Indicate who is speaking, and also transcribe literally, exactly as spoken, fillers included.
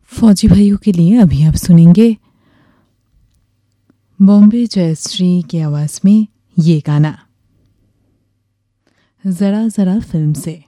Speaker 1: फौजी भाइयों के लिए अभी आप सुनेंगे बॉम्बे जयश्री की आवाज में ये गाना जरा जरा फिल्म से।